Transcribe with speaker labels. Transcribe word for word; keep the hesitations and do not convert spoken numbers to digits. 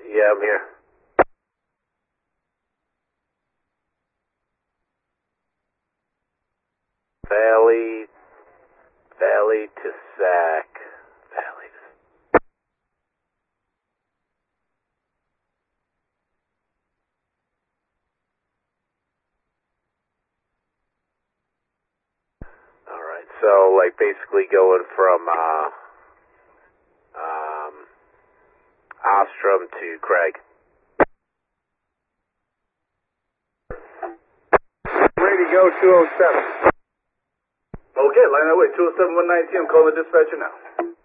Speaker 1: Yeah, I'm here. Valley, Valley to Sac. Valley to... Alright, so like basically going from uh, um, Ostrom to Craig.
Speaker 2: Ready to go, two oh seven.
Speaker 3: Okay, line that way, two oh seven one nineteen, I'm calling the dispatcher now.